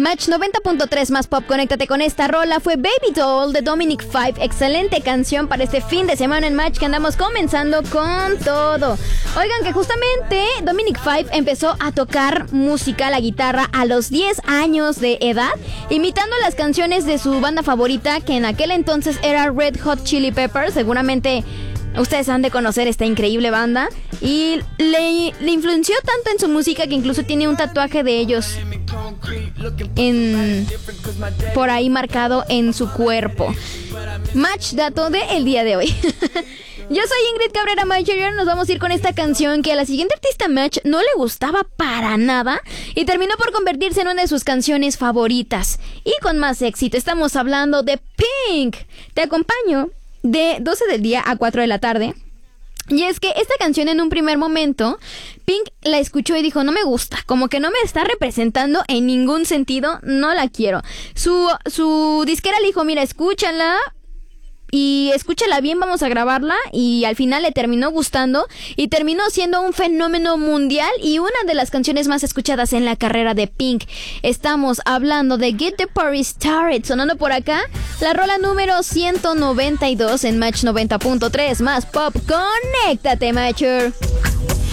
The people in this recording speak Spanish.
Match 90.3 más pop, conéctate con esta rola. Fue Baby Doll de Dominic Five. Excelente canción para este fin de semana en Match, que andamos comenzando con todo. Oigan, que justamente Dominic Five empezó a tocar música, la guitarra, a los 10 años de edad, imitando las canciones de su banda favorita, que en aquel entonces era Red Hot Chili Peppers. Seguramente ustedes han de conocer esta increíble banda. Y le influenció tanto en su música que incluso tiene un tatuaje de ellos por ahí marcado en su cuerpo. Match dato del día de hoy. Yo soy Ingrid Cabrera Matcher y ahora nos vamos a ir con esta canción que a la siguiente artista Match no le gustaba para nada y terminó por convertirse en una de sus canciones favoritas y con más éxito. Estamos hablando de Pink. Te acompaño de 12 del día a 4 de la tarde. Y es que esta canción, en un primer momento, Pink la escuchó y dijo: no me gusta, como que no me está representando en ningún sentido, no la quiero. Su disquera le dijo: mira, escúchala y escúchala bien, vamos a grabarla. Y al final le terminó gustando y terminó siendo un fenómeno mundial y una de las canciones más escuchadas en la carrera de Pink. Estamos hablando de Get the Party Started, sonando por acá la rola número 192 en Match 90.3 más pop. Conéctate, Matcher.